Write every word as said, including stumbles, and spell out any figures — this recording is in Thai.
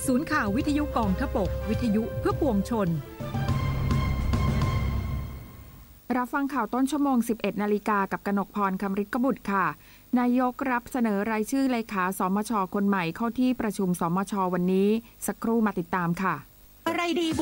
ศูนย์ข่าววิทยุกองทพบกวิทยุเพื่อปวงชนรับฟังข่าวต้นชั่วโมง สิบเอ็ดนาฬิกากับกนกพร คำฤทธิ์กบุตรค่ะนายกรับเสนอรายชื่อเลขาสมชคนใหม่เข้าที่ประชุมสมชวันนี้สักครู่มาติดตามค่ะอะไรดี